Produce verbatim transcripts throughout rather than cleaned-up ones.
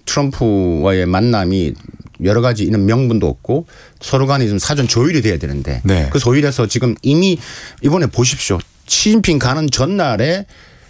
트럼프와의 만남이 여러 가지 이런 명분도 없고 서로 간에 좀 사전 조율이 돼야 되는데 네. 그 조율에서 지금 이미 이번에 보십시오. 시진핑 가는 전날에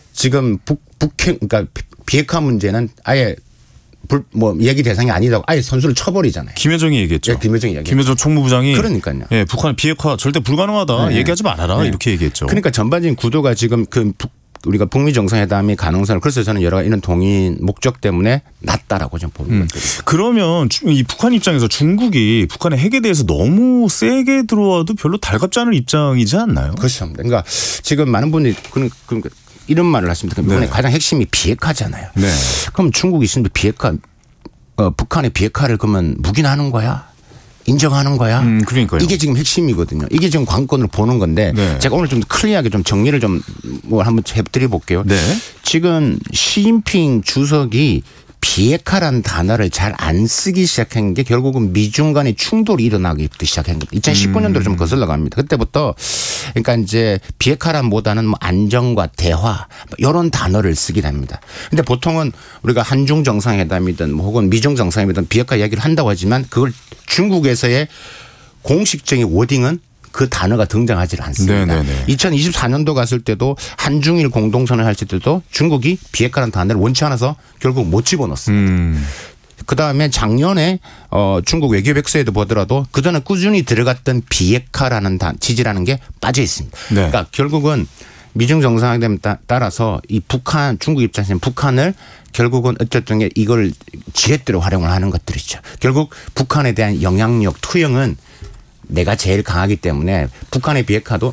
지금 북, 북핵 그러니까 비핵화 문제는 아예 불, 뭐 얘기 대상이 아니라고 아예 선수를 쳐버리잖아요. 김여정이 얘기했죠. 예, 김여정이 얘기했죠. 김여정 총무부장이 그러니까요. 예, 북한 비핵화 절대 불가능하다. 네. 얘기하지 말아라. 네. 이렇게 얘기했죠. 그러니까 전반적인 구도가 지금 그 북, 우리가 북미 정상회담이 가능성을 그래서 저는 여러 가지 이런 동의 목적 때문에 낮다라고 좀 보는 음. 것들이. 그러면 이 북한 입장에서 중국이 북한의 핵에 대해서 너무 세게 들어와도 별로 달갑지 않은 입장이지 않나요? 그렇죠. 그러니까 지금 많은 분들이 그런 그러니까 이런 말을 하십니다. 이번에 네. 가장 핵심이 비핵화잖아요. 네. 그럼 중국이 있으면 비핵화, 어, 북한의 비핵화를 그러면 묵인하는 거야? 인정하는 거야? 음, 그러니까요. 이게 지금 핵심이거든요. 이게 지금 관건으로 보는 건데 네. 제가 오늘 좀 클리어하게 좀 정리를 좀 뭐 한번 해드려 볼게요. 네. 지금 시진핑 주석이 비핵화라는 단어를 잘 안 쓰기 시작한 게 결국은 미중 간의 충돌이 일어나기부터 시작한 겁니다. 이천십구 년도로 좀 거슬러 갑니다. 그때부터 그러니까 이제 비핵화란보다는 뭐 안정과 대화 이런 단어를 쓰긴 합니다. 근데 보통은 우리가 한중 정상회담이든 뭐 혹은 미중 정상회담이든 비핵화 이야기를 한다고 하지만 그걸 중국에서의 공식적인 워딩은 그 단어가 등장하지 않습니다. 네네네. 이천이십사 년도 갔을 때도 한중일 공동선언 할 때도 중국이 비핵화라는 단어를 원치 않아서 결국 못 집어넣었습니다. 음. 그다음에 작년에 어 중국 외교백서에도 보더라도 그전에 꾸준히 들어갔던 비핵화라는 단 지지라는 게 빠져 있습니다. 네. 그러니까 결국은 미중 정상회담에 따라서 이 북한 중국 입장에서는 북한을 결국은 어쨌든 이걸 지렛대로 활용을 하는 것들이죠. 결국 북한에 대한 영향력 투영은 내가 제일 강하기 때문에 북한의 비핵화도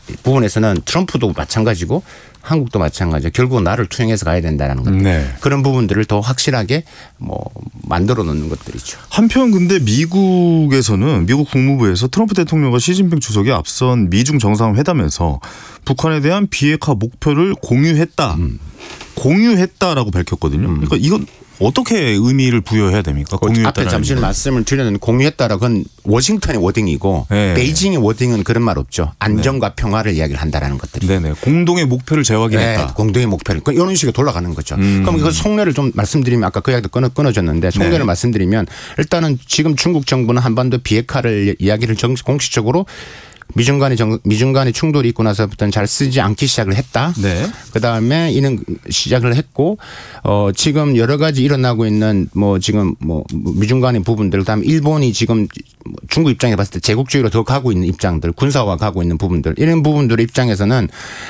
부분에서는 트럼프도 마찬가지고 한국도 마찬가지고 결국은 나를 투영해서 가야 된다는 것들. 네. 그런 부분들을 더 확실하게 뭐 만들어 놓는 것들이죠. 한편 근데 미국에서는 미국 국무부에서 트럼프 대통령과 시진핑 주석이 앞선 미중 정상회담에서 북한에 대한 비핵화 목표를 공유했다. 음. 공유했다라고 밝혔거든요. 음. 그러니까 이건 어떻게 의미를 부여해야 됩니까? 공유했다는 앞에 잠시 말씀을 드렸는데 공유했다라 그건 워싱턴의 워딩이고 네. 베이징의 워딩은 그런 말 없죠. 안정과 네. 평화를 이야기를 한다라는 것들이. 네네. 공동의 목표를 재확인했다. 네. 공동의 목표를. 이런 식으로 돌아가는 거죠. 음. 그럼 그 속내를 좀 말씀드리면 아까 그 이야기도 끊어, 끊어졌는데 속내를 네. 말씀드리면 일단은 지금 중국 정부는 한반도 비핵화를 이야기를 정식 공식적으로 미중 간의 정, 미중 간의 충돌이 있고 나서부터는 잘 쓰지 않기 시작을 했다. 네. 그 다음에 이는 시작을 했고, 어, 지금 여러 가지 일어나고 있는 뭐 지금 뭐 미중 간의 부분들, 그 다음에 일본이 지금 중국 입장에 봤을 때 제국주의로 더 가고 있는 입장들, 군사화 가고 있는 부분들, 이런 부분들의 입장에서는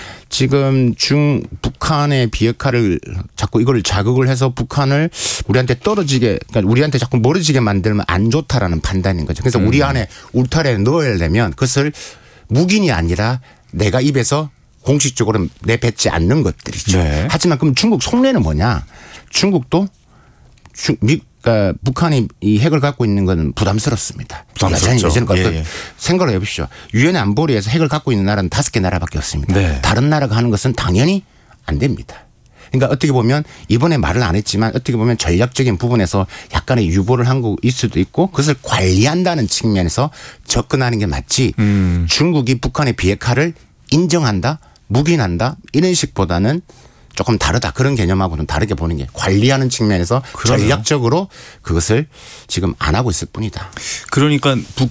지금 중 북한의 비핵화를 자꾸 이걸 자극을 해서 북한을 우리한테 떨어지게 그러니까 우리한테 자꾸 멀어지게 만들면 안 좋다라는 판단인 거죠. 그래서 음. 우리 안에 울타리에 넣으려면 그것을 묵인이 아니라 내가 입에서 공식적으로 내뱉지 않는 것들이죠. 네. 하지만 그럼 중국 속내는 뭐냐? 중국도 중, 미, 그러니까 북한이 이 핵을 갖고 있는 건 부담스럽습니다. 부담스럽죠. 예전에 예, 예. 생각을 해보십시오. 유엔 안보리에서 핵을 갖고 있는 나라는 다섯 개 나라밖에 없습니다. 네. 다른 나라가 하는 것은 당연히 안 됩니다. 그러니까 어떻게 보면 이번에 말을 안 했지만 어떻게 보면 전략적인 부분에서 약간의 유보를 한 거일 수도 있고 그것을 관리한다는 측면에서 접근하는 게 맞지 음. 중국이 북한의 비핵화를 인정한다, 묵인한다 이런 식보다는 조금 다르다. 그런 개념하고는 다르게 보는 게 관리하는 측면에서 그러네요. 전략적으로 그것을 지금 안 하고 있을 뿐이다. 그러니까 북,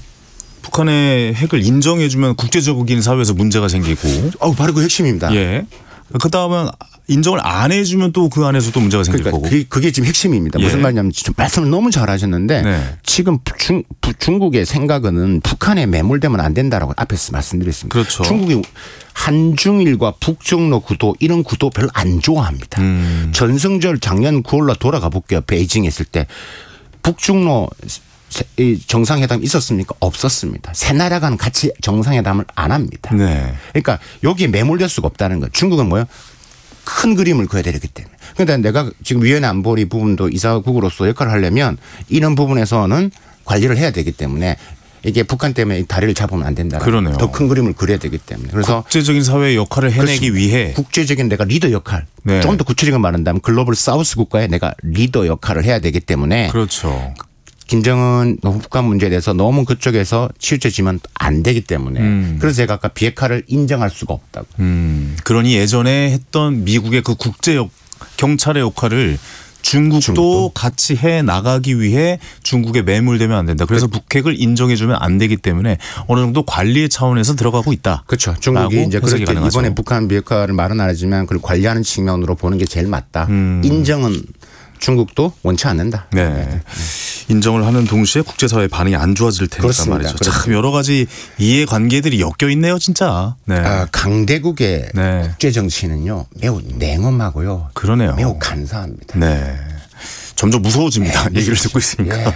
북한의 핵을 인정해주면 국제적인 사회에서 문제가 생기고. 어, 바로 그 핵심입니다. 예. 그다음에 인정을 안 해주면 또 그 안에서 또 문제가 생길 그러니까 거고. 그게, 그게 지금 핵심입니다. 예. 무슨 말이냐면 말씀을 너무 잘하셨는데 네. 지금 중, 중국의 생각은 북한에 매몰되면 안 된다라고 앞에서 말씀드렸습니다. 그렇죠. 중국이 한중일과 북중로 구도 이런 구도 별로 안 좋아합니다. 음. 전승절 작년 구월로 돌아가 볼게요. 베이징에 있을 때 북중로 정상회담 있었습니까? 없었습니다. 세 나라간 같이 정상회담을 안 합니다. 네. 그러니까 여기에 매몰될 수가 없다는 거예요. 중국은 뭐예요? 큰 그림을 그려야 되기 때문에. 그런데 내가 지금 위원회 안보리 부분도 이사국으로서 역할을 하려면 이런 부분에서는 관리를 해야 되기 때문에 이게 북한 때문에 다리를 잡으면 안 된다. 그러네요. 더 큰 그림을 그려야 되기 때문에. 그래서 국제적인 사회의 역할을 해내기 그렇습니다. 위해 국제적인 내가 리더 역할. 네. 좀 더 구체적인 말한다면 글로벌 사우스 국가에 내가 리더 역할을 해야 되기 때문에. 그렇죠. 김정은 북한 문제에 대해서 너무 그쪽에서 치우쳐지면 안 되기 때문에 음. 그래서 제가 아까 비핵화를 인정할 수가 없다고. 음. 그러니 예전에 했던 미국의 그 국제 역, 경찰의 역할을 중국도, 중국도. 같이 해 나가기 위해 중국에 매몰되면 안 된다. 그래서 북핵을 인정해주면 안 되기 때문에 어느 정도 관리의 차원에서 들어가고 있다. 그렇죠. 중국이 이제 그렇게 가능하죠. 이번에 북한 비핵화를 말은 안 하지만 그걸 관리하는 측면으로 보는 게 제일 맞다. 음. 인정은 중국도 원치 않는다. 네. 네. 인정을 하는 동시에 국제사회의 반응이 안 좋아질 테니까 그렇습니다. 말이죠. 그렇습니다. 참 여러 가지 이해관계들이 엮여 있네요, 진짜. 네. 아, 강대국의 네. 국제 정치는요 매우 냉엄하고요. 그러네요. 매우 간사합니다. 네. 점점 무서워집니다. 네, 얘기를 듣고 있으니까. 예.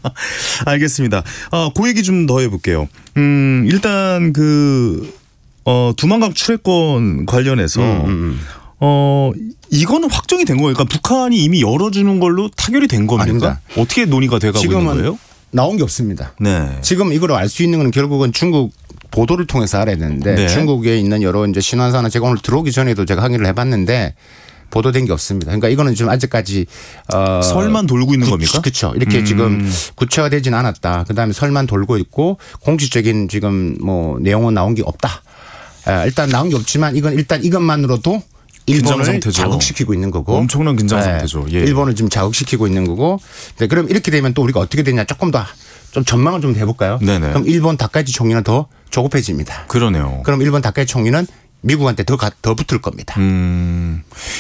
알겠습니다. 아, 그 얘기 좀 더 해볼게요. 음, 일단 그 어, 두만강 출해권 관련해서. 음, 음, 음. 어, 이거는 확정이 된 거예요. 그러니까 북한이 이미 열어주는 걸로 타결이 된 겁니까? 아닙니다. 어떻게 논의가 돼가고 있는 거예요? 나온 게 없습니다. 네. 지금 이걸 알 수 있는 건 결국은 중국 보도를 통해서 알아야 되는데 네. 중국에 있는 여러 이제 신화사나 제가 오늘 들어오기 전에도 제가 확인을 해봤는데 보도된 게 없습니다. 그러니까 이거는 지금 아직까지 어 설만 돌고 있는 구, 겁니까? 그렇죠. 이렇게 음. 지금 구체화되진 않았다. 그다음에 설만 돌고 있고 공식적인 지금 뭐 내용은 나온 게 없다. 일단 나온 게 없지만 이건 일단 이것만으로도 일본을 자극시키고 있는 거고. 엄청난 긴장 상태죠. 예. 일본을 지금 자극시키고 있는 거고. 네, 그럼 이렇게 되면 또 우리가 어떻게 되냐 조금 더 좀 전망을 좀 해볼까요? 네네. 그럼 일본 다카이치 총리는 더 조급해집니다. 그러네요. 그럼 일본 다카이치 총리는 미국한테 더, 가, 더 붙을 겁니다. 음,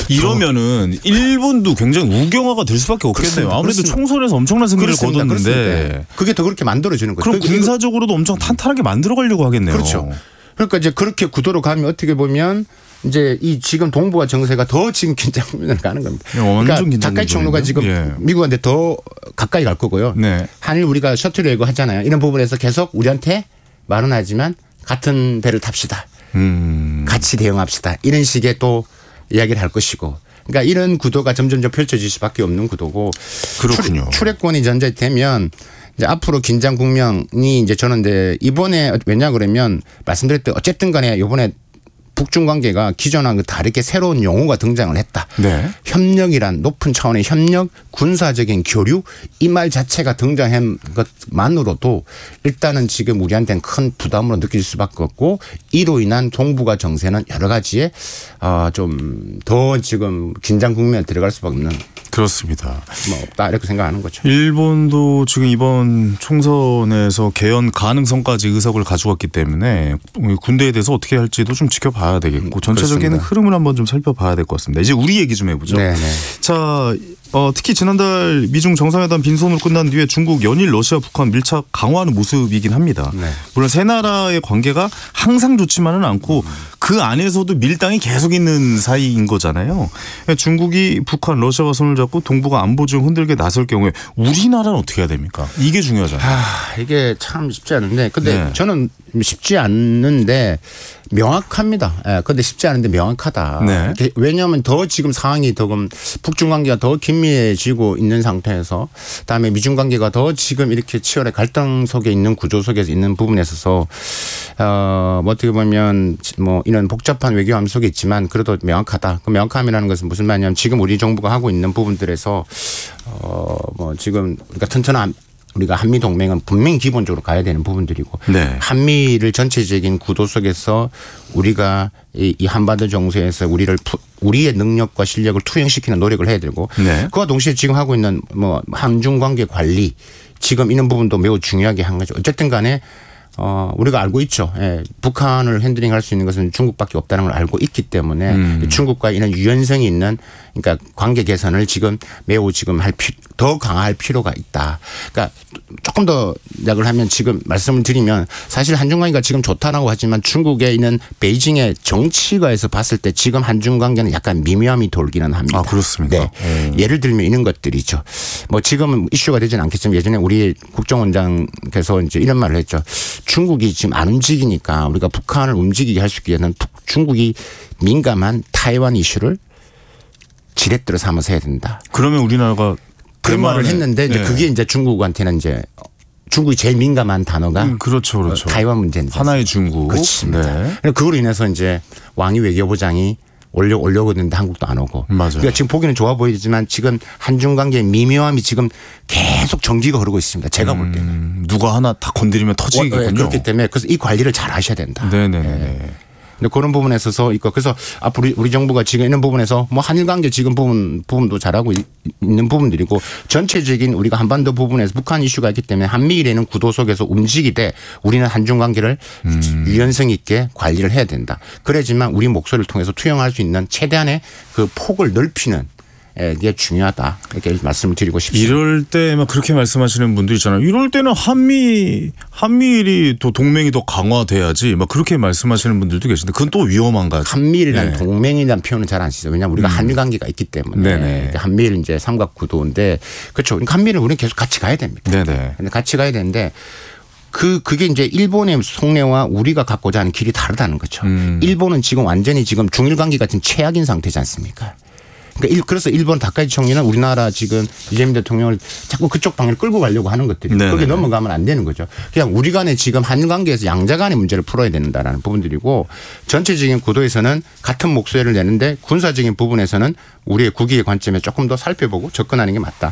이러면은 일본도 굉장히 우경화가 될 수밖에 없겠네요. 그렇습니다. 아무래도 그렇습니다. 총선에서 엄청난 승리를 그렇습니다. 거뒀는데 그렇습니다. 그게 더 그렇게 만들어지는 거죠. 그럼 군사적으로도 엄청 탄탄하게 만들어가려고 하겠네요. 그렇죠. 그러니까 이제 그렇게 구도로 가면 어떻게 보면 이제 이 지금 동북아 정세가 더 지금 긴장 국면을 가는 겁니다. 그러니까 다카이치 총리가 지금 예. 미국한테 더 가까이 갈 거고요. 네. 한일 우리가 셔틀 외교 하잖아요. 이런 부분에서 계속 우리한테 말은 하지만 같은 배를 탑시다. 음. 같이 대응합시다. 이런 식의 또 이야기를 할 것이고. 그러니까 이런 구도가 점점점 펼쳐질 수밖에 없는 구도고. 그렇군요. 출애권이 전제되면 이제 앞으로 긴장 국면이 이제 저는 이제 이번에 왜냐 그러면 말씀드렸듯 어쨌든 간에 이번에 북중 관계가 기존하고 다르게 새로운 용어가 등장을 했다. 네. 협력이란 높은 차원의 협력, 군사적인 교류 이 말 자체가 등장한 것만으로도 일단은 지금 우리한테는 큰 부담으로 느낄 수밖에 없고 이로 인한 동북아 정세는 여러 가지에 좀 더 지금 긴장 국면에 들어갈 수밖에 없는. 그렇습니다. 뭐 없다 이렇게 생각하는 거죠. 일본도 지금 이번 총선에서 개헌 가능성까지 의석을 가져갔기 때문에 군대에 대해서 어떻게 할지도 좀 지켜봐야 되겠고 전체적인 그렇습니다. 흐름을 한번 좀 살펴봐야 될 것 같습니다. 이제 우리 얘기 좀 해보죠. 네네. 자, 어, 특히 지난달 미중 정상회담 빈손으로 끝난 뒤에 중국 연일 러시아, 북한 밀착 강화하는 모습이긴 합니다. 네. 물론 세 나라의 관계가 항상 좋지만은 않고 음. 그 안에서도 밀당이 계속 있는 사이인 거잖아요. 중국이 북한, 러시아와 손을 잡고 동북아 안보 중 흔들게 나설 경우에 우리나라는 어떻게 해야 됩니까? 이게 중요하잖아요. 아, 이게 참 쉽지 않은데 근데 네. 저는 쉽지 않는데 명확합니다. 예, 근데 쉽지 않은데 명확하다. 네. 왜냐하면 더 지금 상황이 더 북중 관계가 더 긴밀해지고 있는 상태에서 그다음에 미중 관계가 더 지금 이렇게 치열한 갈등 속에 있는 구조 속에서 있는 부분에 있어서 어, 뭐 어떻게 보면 뭐 이런 복잡한 외교함 속에 있지만 그래도 명확하다. 그 명확함이라는 것은 무슨 말이냐면 지금 우리 정부가 하고 있는 부분들에서 어, 뭐 지금 우리가 튼튼한 우리가 한미 동맹은 분명히 기본적으로 가야 되는 부분들이고 네. 한미를 전체적인 구도 속에서 우리가 이 한반도 정세에서 우리를 우리의 능력과 실력을 투영시키는 노력을 해야 되고 네. 그와 동시에 지금 하고 있는 뭐 한중 관계 관리 지금 이런 부분도 매우 중요하게 한 거죠. 어쨌든 간에 어, 우리가 알고 있죠. 예. 북한을 핸들링 할 수 있는 것은 중국밖에 없다는 걸 알고 있기 때문에 음. 중국과 이런 유연성이 있는 그러니까 관계 개선을 지금 매우 지금 할 피, 더 강화할 필요가 있다. 그러니까 조금 더 약을 하면 지금 말씀을 드리면 사실 한중 관계가 지금 좋다라고 하지만 중국에 있는 베이징의 정치가에서 봤을 때 지금 한중 관계는 약간 미묘함이 돌기는 합니다. 아, 그렇습니까? 네. 음. 예를 들면 이런 것들이죠. 뭐 지금은 이슈가 되지는 않겠지만 예전에 우리 국정원장께서 이제 이런 말을 했죠. 중국이 지금 안 움직이니까 우리가 북한을 움직이게 할 수 있기 위해서는 중국이 민감한 타이완 이슈를 지렛대로 삼아서 해야 된다. 그러면 우리나라가 그런 말을 했는데 이제 네. 그게 이제 중국한테는 이제 중국이 제일 민감한 단어가 음, 그렇죠, 그렇죠. 타이완 문제인데 하나의 중국. 그렇습니다. 네. 그걸로 인해서 이제 왕이 외교부장이 올려 올려오는데 한국도 안 오고. 맞아요. 그러니까 지금 보기는 좋아 보이지만 지금 한중 관계의 미묘함이 지금 계속 전기가 흐르고 있습니다. 제가 음, 볼 때는 누가 하나 다 건드리면 터지겠군요. 어, 네, 그렇기 때문에 그래서 이 관리를 잘 하셔야 된다. 네네네. 네. 근데 그런 부분에 있어서 있고 그래서 앞으로 우리 정부가 지금 있는 부분에서 뭐 한일 관계 지금 부분 부분도 잘하고 있는 부분들이고 전체적인 우리가 한반도 부분에서 북한 이슈가 있기 때문에 한미일에는 구도 속에서 움직이되 우리는 한중 관계를 음. 유연성 있게 관리를 해야 된다. 그래야지만 우리 목소리를 통해서 투영할 수 있는 최대한의 그 폭을 넓히는 이게 중요하다 이렇게 말씀을 드리고 싶습니다. 이럴 때 막 그렇게 말씀하시는 분들 있잖아요. 이럴 때는 한미 한미일이 또 동맹이 더 강화돼야지 막 그렇게 말씀하시는 분들도 계신데 그건 또 위험한가요? 한미일이라는 네. 동맹이라는 표현은 잘 안 쓰죠. 왜냐하면 우리가 음. 한일 관계가 있기 때문에 네네. 한미일 이제 삼각구도인데 그렇죠. 한미일은 우리는 계속 같이 가야 됩니다. 네네. 근데 같이 가야 되는데. 그, 그게 이제 일본의 속내와 우리가 갖고자 하는 길이 다르다는 거죠. 음. 일본은 지금 완전히 지금 중일 관계 같은 최악인 상태지 않습니까? 그러니까 그래서 일본 다카이치 총리는 우리나라 지금 이재명 대통령을 자꾸 그쪽 방향을 끌고 가려고 하는 것들이 거기에 넘어가면 안 되는 거죠. 그냥 우리 간에 지금 한일 관계에서 양자 간의 문제를 풀어야 된다라는 부분들이고 전체적인 구도에서는 같은 목소리를 내는데 군사적인 부분에서는 우리의 국익의 관점에 조금 더 살펴보고 접근하는 게 맞다.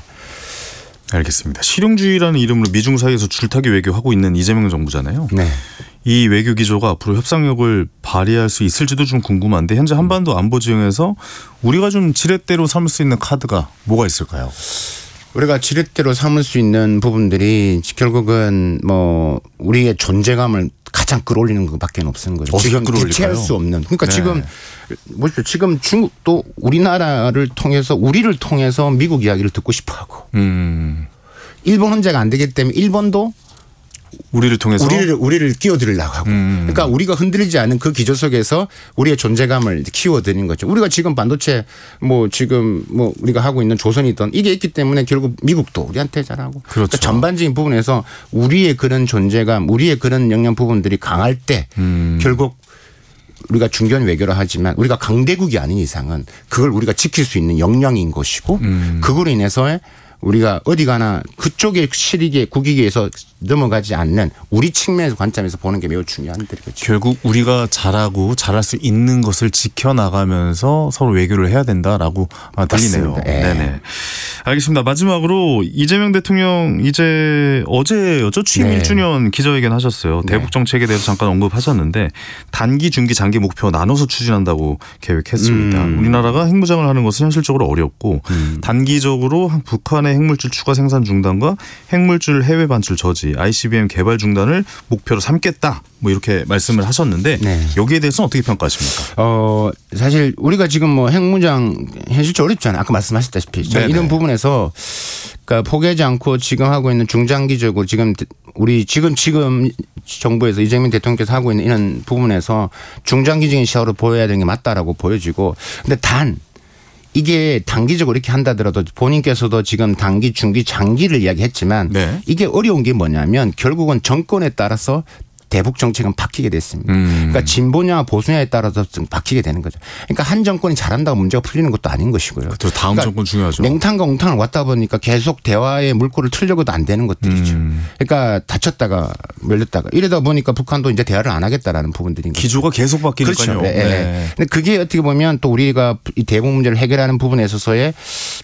알겠습니다. 실용주의라는 이름으로 미중 사이에서 줄타기 외교하고 있는 이재명 정부잖아요. 네. 이 외교 기조가 앞으로 협상력을 발휘할 수 있을지도 좀 궁금한데 현재 한반도 안보 지형에서 우리가 좀 지렛대로 삼을 수 있는 카드가 뭐가 있을까요? 우리가 지렛대로 삼을 수 있는 부분들이 결국은 뭐 우리의 존재감을 가장 끌어올리는 것밖에 없는 거죠. 지금 대체할 수 없는. 그러니까 네. 지금 보십시오. 지금 중국도 우리나라를 통해서 우리를 통해서 미국 이야기를 듣고 싶어하고 음. 일본 혼자가 안 되기 때문에 일본도 우리를 통해서 우리를 우리를 끼워들으려고 하고 음. 그러니까 우리가 흔들리지 않은 그 기조 속에서 우리의 존재감을 키워드는 거죠. 우리가 지금 반도체 뭐 지금 뭐 우리가 하고 있는 조선이든 이게 있기 때문에 결국 미국도 우리한테 잘하고 그렇죠. 그러니까 전반적인 부분에서 우리의 그런 존재감 우리의 그런 영향 부분들이 강할 때 음. 결국 우리가 중견 외교를 하지만 우리가 강대국이 아닌 이상은 그걸 우리가 지킬 수 있는 역량인 것이고 음. 그걸로 인해서 우리가 어디 가나 그쪽의 실익의 국익에서 넘어가지 않는 우리 측면에서 관점에서 보는 게 매우 중요한 일이겠죠. 결국 우리가 잘하고 잘할 수 있는 것을 지켜나가면서 서로 외교를 해야 된다라고 들리네요. 네. 네네. 알겠습니다. 마지막으로 이재명 대통령 이제 어제였죠? 취임 네. 일 주년 기자회견 하셨어요. 네. 대북 정책에 대해서 잠깐 언급하셨는데 단기, 중기, 장기 목표 나눠서 추진한다고 계획했습니다. 음. 우리나라가 핵무장을 하는 것은 현실적으로 어렵고 음. 단기적으로 북한의 핵물질 추가 생산 중단과 핵물질 해외 반출 저지, 아이씨비엠 개발 중단을 목표로 삼겠다. 뭐 이렇게 말씀을 하셨는데 네. 여기에 대해서는 어떻게 평가하십니까? 어 사실 우리가 지금 뭐 핵무장 현실적으로 어렵잖아요. 아까 말씀하셨다시피 이런 부분에서 그러니까 포기하지 않고 지금 하고 있는 중장기적으로 지금 우리 지금 지금 정부에서 이재명 대통령께서 하고 있는 이런 부분에서 중장기적인 시야로 보여야 되는 게 맞다라고 보여지고 근데 단 이게 단기적으로 이렇게 한다더라도 본인께서도 지금 단기, 중기, 장기를 이야기했지만 네. 이게 어려운 게 뭐냐면 결국은 정권에 따라서 대북 정책은 바뀌게 됐습니다. 음. 그러니까 진보냐 보수냐에 따라서 좀 바뀌게 되는 거죠. 그러니까 한 정권이 잘한다고 문제가 풀리는 것도 아닌 것이고요. 그렇죠. 다음 그러니까 정권 중요하죠. 냉탕과 옹탕을 왔다 보니까 계속 대화의 물꼬를 틀려고도 안 되는 것들이죠. 음. 그러니까 다쳤다가 밀렸다가 이러다 보니까 북한도 이제 대화를 안 하겠다라는 부분들인 거죠. 기조가 계속 바뀌니까요. 그렇죠. 네. 네. 근데 그게 어떻게 보면 또 우리가 이 대북 문제를 해결하는 부분에 있어서의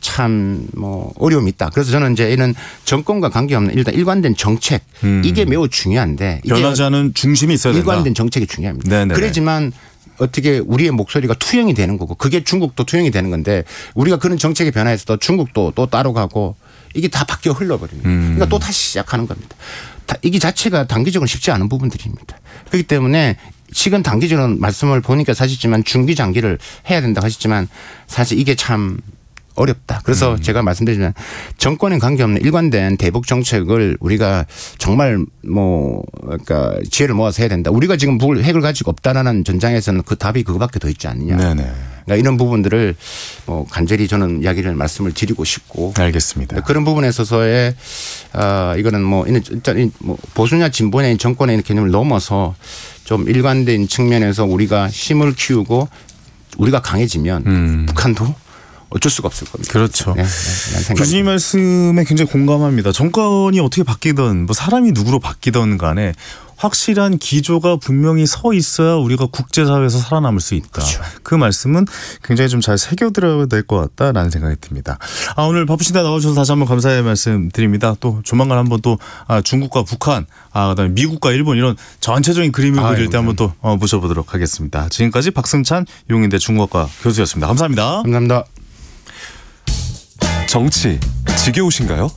참 뭐 어려움이 있다. 그래서 저는 이제 이런 정권과 관계없는 일단 일관된 정책 음. 이게 매우 중요한데 변하지 않은 중심이 있어야 된다. 일관된 정책이 중요합니다. 네네네. 그렇지만 어떻게 우리의 목소리가 투영이 되는 거고 그게 중국도 투영이 되는 건데 우리가 그런 정책의 변화에서 중국도 또 따로 가고 이게 다 바뀌어 흘러버립니다. 음. 그러니까 또 다시 시작하는 겁니다. 이게 자체가 단기적으로 쉽지 않은 부분들입니다. 그렇기 때문에 지금 단기적으로 말씀을 보니까 사실지만 중기 장기를 해야 된다고 하셨지만 사실 이게 참 어렵다. 그래서 음. 제가 말씀드리면 정권에 관계없는 일관된 대북 정책을 우리가 정말 뭐 그러니까 지혜를 모아서 해야 된다. 우리가 지금 뭘 핵을 가지고 없다라는 전장에서는 그 답이 그거밖에 더 있지 않느냐. 네네. 그러니까 이런 부분들을 뭐 간절히 저는 이야기를 말씀을 드리고 싶고. 알겠습니다. 그런 부분에 있어서의 아 이거는 뭐 일단 뭐 보수냐 진보냐 정권의 개념을 넘어서 좀 일관된 측면에서 우리가 힘을 키우고 우리가 강해지면 음. 북한도 어쩔 수가 없을 겁니다. 그렇죠. 네, 네, 교수님 말씀에 굉장히 공감합니다. 정권이 어떻게 바뀌든 뭐 사람이 누구로 바뀌든 간에 확실한 기조가 분명히 서 있어야 우리가 국제사회에서 살아남을 수 있다. 그렇죠. 그 말씀은 굉장히 좀 잘 새겨들어야 될 것 같다라는 생각이 듭니다. 아, 오늘 바쁘신데 나와주셔서 다시 한번 감사의 말씀드립니다. 또 조만간 한번 또 아, 중국과 북한, 아, 그다음에 미국과 일본 이런 전체적인 그림을 아유, 그릴 때 한번 또 어, 모셔보도록 하겠습니다. 지금까지 박승찬 용인대 중국어과 교수였습니다. 감사합니다. 감사합니다. 정치 지겨우신가요?